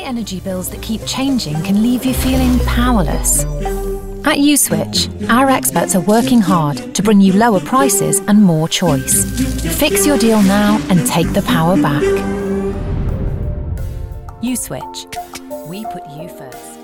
energy bills that keep changing can leave you feeling powerless. At USwitch, our experts are working hard to bring you lower prices and more choice. Fix your deal now and take the power back. USwitch. We put you first.